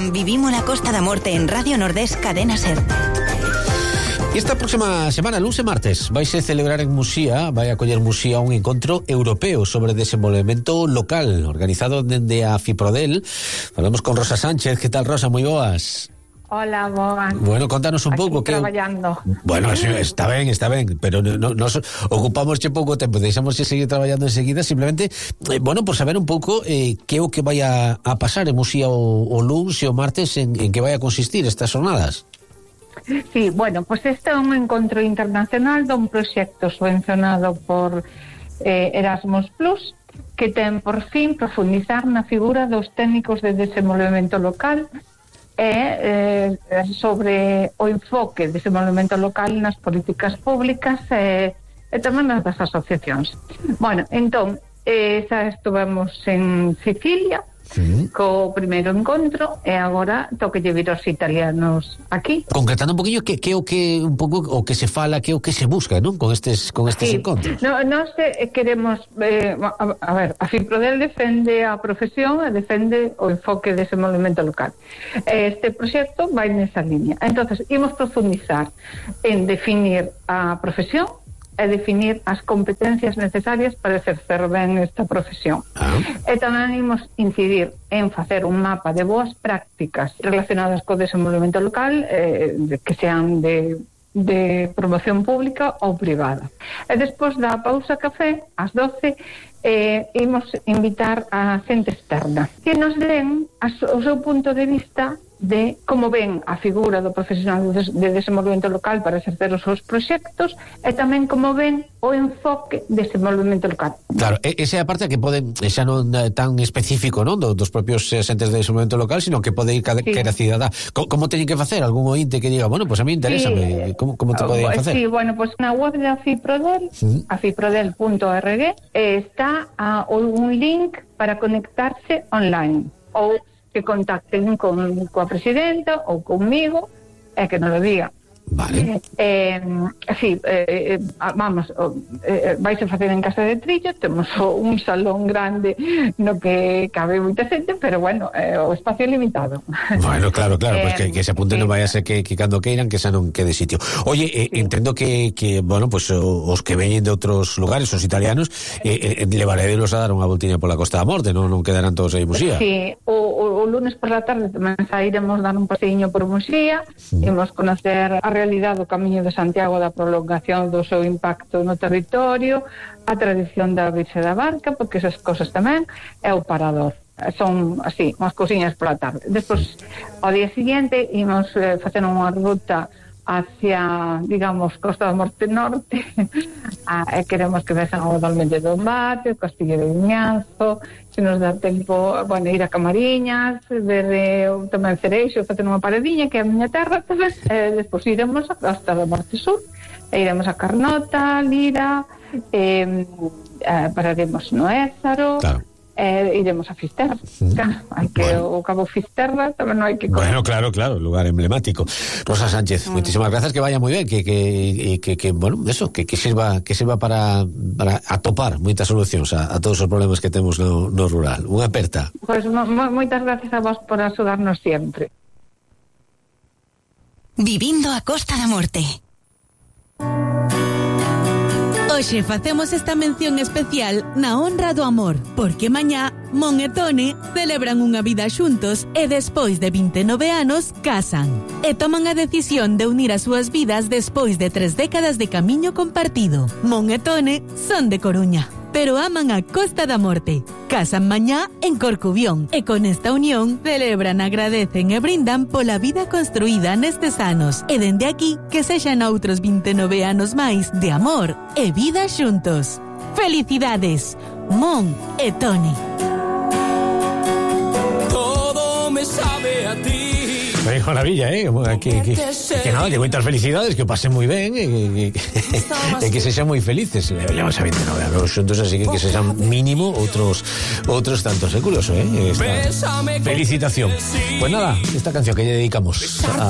programa Vivimos la Costa da Morte en Radio Nordés Cadena SER. E esta próxima semana, lunes e martes, vaise celebrar en Muxía, vai acoller Muxía un encontro europeo sobre desenvolvemento local, organizado dende a FIPRODEL. Falamos con Rosa Sánchez. Que tal, Rosa? Moi boas. Hola, boas. Bueno, contanos un pouco que... traballando. Bueno, está ben, pero nos ocupamos pouco tempo, deixamos de seguir traballando enseguida, simplemente, por saber un pouco que é o que vai a pasar en Muxía o lunes e o martes, en que vai a consistir estas jornadas. Sí, pues este é un encontro internacional dun proxecto subvencionado por Erasmus Plus, que ten por fin profundizar na figura dos técnicos de desenvolvemento local e sobre o enfoque de desenvolvemento local nas políticas públicas e tamén nas das asociacións. Entón, xa estuvemos en Sicilia, co primeiro encontro, e agora toquelle vir os italianos aquí. Concretando un poquillo que é o que un pouco o que se fala, que é o que se busca, non? Con estes encontros. Nós queremos a ver, a FIPRODEL defende a profesión e defende o enfoque de desenvolvemento local. Este proxecto vai nesa línea. Entonces, imos profundizar en definir a profesión e definir as competencias necesarias para exercer ben esta profesión. E tamén imos incidir en facer un mapa de boas prácticas relacionadas co desenvolvemento local, que sean de promoción pública ou privada. E despois da pausa café, ás 12, imos invitar a xente externa que nos den o seu punto de vista de como ven a figura do profesional de desenvolvemento local para exercer os seus proxectos e tamén como ven o enfoque de desenvolvemento local. Claro, esa é a parte que pode, xa non tan específico, non, dos propios xentes de desenvolvemento local, sino que pode ir cada cidadá. Como teñen que facer? Algún ointe que diga, pues a mí interesa, como te podían facer? Sí, pues na web da FIPRODEL, afiprodel.org, está un link para conectarse online, ou que contacten coa presidenta ou conmigo e que nos lo diga. Vale. Vais a facer en Casa de Trillo. Temos un salón grande no que cabe moita xente, pero o espacio é limitado. Bueno, claro, pues que se apunten, non vai a ser que cando queiran que xa non quede sitio. Oye, entendo que pues os que veñen de outros lugares, os italianos, levaredelos a dar unha voltiña pola Costa da Morte, non quedarán todos aí en Muxía. Sí, o lunes por la tarde tamén sairemos dar un paseiño por Muxía, imos conocer a realidade do Camiño de Santiago, da prolongación do seu impacto no territorio, a tradición da Virxe da Barca, porque esas cosas tamén, é o parador. Son así, unhas cousiñas pola tarde. Despois, ao día seguinte, imos facer unha ruta hacia, digamos, Costa da Morte Norte, e queremos que vexan o Dolmen de Dombate, o Castillo de Viñanzo, se nos dá tempo, ir a Camariñas, ver tamén Cereixo, facer unha paradiña, que é a miña terra tamén. Despois iremos a Costa da Morte Sur, e iremos a Carnota, Lira, pararemos no Ézaro. Claro. Iremos a Fisterra. Hai que o Cabo Fisterra tamén non hai que comer. Claro, lugar emblemático. Rosa Sánchez, moitísimas grazas, que vaya moi ben, que sirva para atopar moitas solucións a todos os problemas que temos no rural. Unha aperta. Pois moitas gracias a vos por axudarnos sempre. Vivindo a Costa da Morte. Hoxe facemos esta mención especial na honra do amor, porque mañá Mon e Tone celebran unha vida xuntos e despois de 29 anos casan. E toman a decisión de unir as súas vidas despois de 3 décadas de camiño compartido. Mon e Tone son de Coruña, pero aman a Costa da Morte. Casan mañá en Corcubión e con esta unión celebran, agradecen e brindan pola vida construída nestes anos e dende aquí que sexan outros 29 anos máis de amor e vida xuntos. Felicidades, Mon e Toni. Todo me sabe a ti. Qué maravilla, que nada, que moitas felicidades, que o pasen moi ben e que sexan moi felices. Levamos a 29 anos xuntos, así que sexan mínimo outros tantos. É curioso, esta felicitación. Pues nada, esta canción que lle dedicamos a